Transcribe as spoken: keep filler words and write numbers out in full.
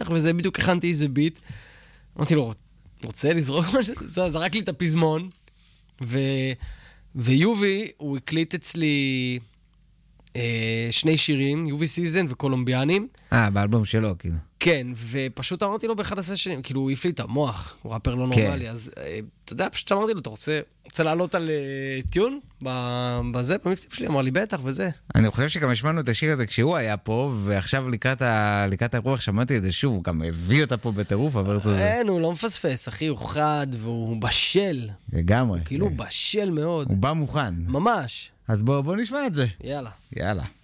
וזה, בדיוק הכנתי איזה ביט. אמרתי לו, רוצה לזרוק משהו? זרק לי את הפזמון, ויובי, הוא הקליט אצלי שני שירים, יובי סיזן וקולומביאנים. אה, באלבום שלו, כאילו. כן, ופשוט אמרתי לו באחד הסשנים, כאילו הוא הפליט את המוח, הוא ראפר לא נורמלי, אז אתה יודע, פשוט אמרתי לו, אתה רוצה, רוצה לעלות על טיון בזה, במקסיפ שלי, אמר לי בטח וזה. אני חושב שגם השמענו את השיר הזה כשהוא היה פה, ועכשיו לקראת הרוח שמעתי את זה שוב, הוא גם הביא אותה פה בטירוף, אבל זה... אין, הוא לא מפספס, אחי, הוא חד, והוא בשל. לגמרי. כאילו הוא בשל מאוד. הוא בא מוכן. ממש. אז בואו נשמע את זה. יאללה. יאללה.